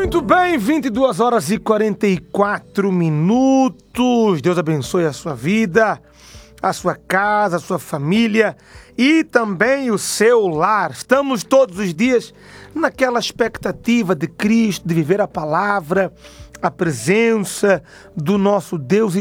Muito bem, 22 horas e 44 minutos. Deus abençoe a sua vida, a sua casa, a sua família e também o seu lar. Estamos todos os dias naquela expectativa de Cristo, de viver a palavra, a presença do nosso Deus